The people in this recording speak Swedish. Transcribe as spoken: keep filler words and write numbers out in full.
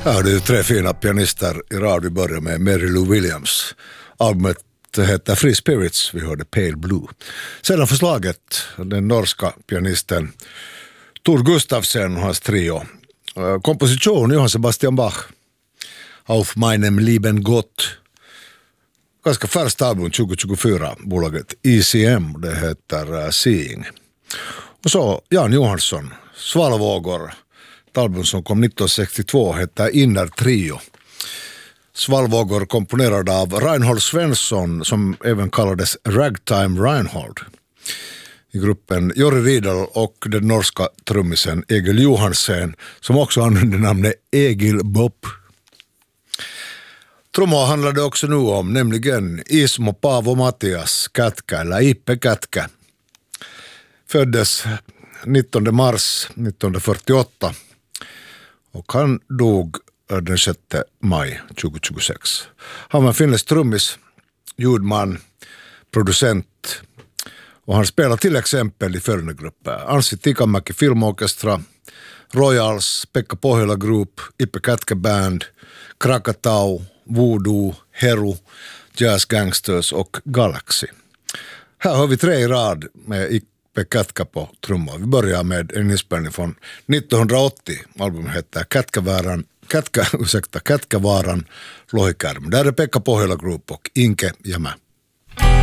Ja, det är tre fina pianister i rad. Vi börjar med Mary Lou Williams. Albumet heter Free Spirits, vi hörde Pale Blue. Sedan förslaget, den norska pianisten Tor Gustafsson och hans trio. Komposition Johann Sebastian Bach. Auf meinem lieben Gott. Ganska färskt album tjugo tjugofyra, bolaget E C M, det heter uh, Seeing. Och så Jan Johansson, Svalvågor. Ett album som kom nittonhundrasextiotvå heter Inner Trio. Svalvågor komponerad av Reinhold Svensson, som även kallades Ragtime Reinhold. I gruppen Jori Riedel och den norska trummisen Egil Johansen, som också använde namnet Egil Bob. Trummor handlade också nu om, nämligen Ismo Paavo Matias Kätkä, eller Ippe Kätkä. Föddes nittonde mars nittonhundrafyrtioåtta och han dog den sjätte maj tjugohundratjugosex. Han var en finländsk trummis, ljudman, producent, och han spelar till exempel i följande grupper: Anssi Tikamäki Filmorkestra, Royals, Pekka Pohjola Group, Ippe Kätkä Band, Krakatau, Voodoo, Heru, Jazz Gangsters och Galaxy. Här har vi tre i rad med Ippe Kätkä på trummor. Vi börjar med en inspelning från nittonhundraåttio. Albumet heter Kätkävaaran, Kätkä, ursäkta, Kätkävaaran lohikärm. Där är Pekka Pohjola Group och Inke Jämä.